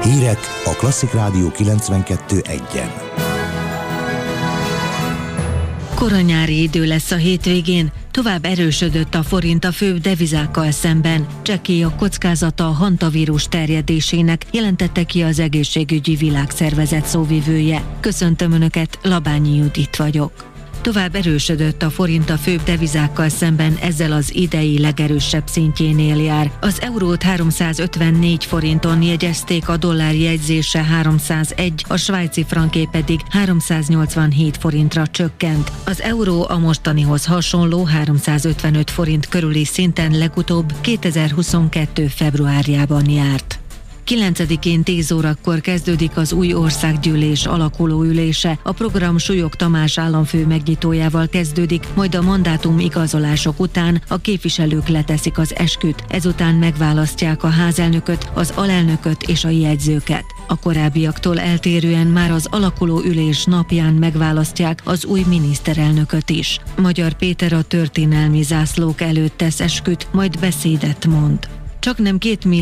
Hírek a Klasszik Rádió 92.1-en. Koranyári idő lesz a hétvégén, tovább erősödött a forint a főbb devizákkal szemben. Csekély a kockázata a hantavírus terjedésének, jelentette ki az Egészségügyi Világszervezet szóvivője. Köszöntöm Önöket, Labányi Judit vagyok. Tovább erősödött a forint a főbb devizákkal szemben, ezzel az idei legerősebb szintjénél jár. Az eurót 354 forinton jegyezték, a dollár jegyzése 301, a svájci franké pedig 387 forintra csökkent. Az euró a mostanihoz hasonló 355 forint körüli szinten legutóbb 2022. februárjában járt. 9-én 10 órakor kezdődik az új országgyűlés alakuló ülése. A program Súlyog Tamás államfő megnyitójával kezdődik, majd a mandátum igazolások után a képviselők leteszik az esküt. Ezután megválasztják a házelnököt, az alelnököt és a jegyzőket. A korábbiaktól eltérően már az alakuló ülés napján megválasztják az új miniszterelnököt is. Magyar Péter a történelmi zászlók előtt tesz esküt, majd beszédet mond. Csaknem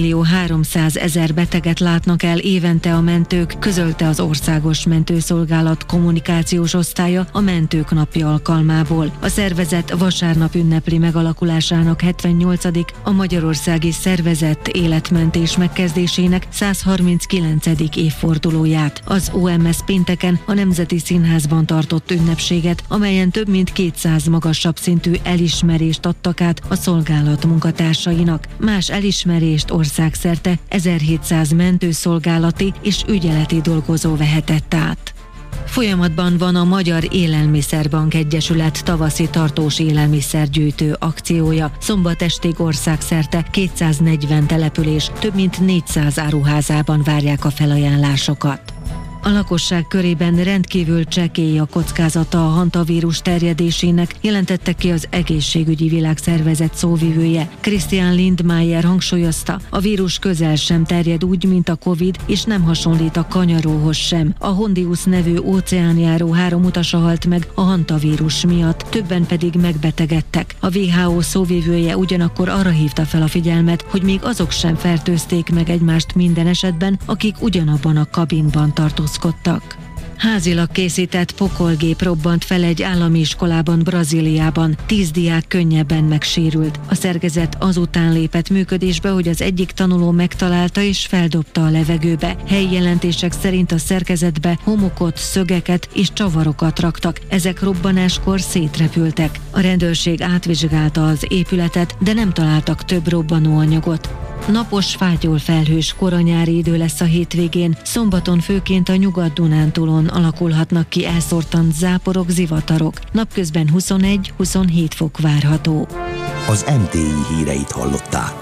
2.300.000 beteget látnak el évente a mentők, közölte az Országos Mentőszolgálat kommunikációs osztálya a Mentők Napja alkalmából. A szervezet vasárnap ünnepli megalakulásának 78. a magyarországi szervezett életmentés megkezdésének 139. évfordulóját. Az OMS pénteken a Nemzeti Színházban tartott ünnepséget, amelyen több mint 200 magasabb szintű elismerést adtak át a szolgálat munkatársainak. Más elismerést országszerte 1700 mentőszolgálati és ügyeleti dolgozó vehetett át. Folyamatban van a Magyar Élelmiszerbank Egyesület tavaszi tartós élelmiszergyűjtő akciója. Szombat estig országszerte 240 település, több mint 400 áruházában várják a felajánlásokat. A lakosság körében rendkívül csekély a kockázata a hantavírus terjedésének, jelentette ki az Egészségügyi Világszervezet szóvivője. Christian Lindmeier hangsúlyozta, a vírus közel sem terjed úgy, mint a Covid, és nem hasonlít a kanyaróhoz sem. A Hondius nevű óceánjáró 3 utasa halt meg a hantavírus miatt, többen pedig megbetegedtek. A WHO szóvivője ugyanakkor arra hívta fel a figyelmet, hogy még azok sem fertőzték meg egymást minden esetben, akik ugyanabban a kabinban tartózkodtak. Házilag készített pokolgép robbant fel egy állami iskolában Brazíliában. 10 diák könnyebben megsérült. A szerkezet azután lépett működésbe, hogy az egyik tanuló megtalálta és feldobta a levegőbe. Helyi jelentések szerint a szerkezetbe homokot, szögeket és csavarokat raktak. Ezek robbanáskor szétrepültek. A rendőrség átvizsgálta az épületet, de nem találtak több robbanóanyagot. Napos, fátyol felhős koranyári idő lesz a hétvégén, szombaton főként a Nyugat-Dunántúlon alakulhatnak ki elszórtan záporok, zivatarok. Napközben 21-27 fok várható. Az MTI híreit hallották.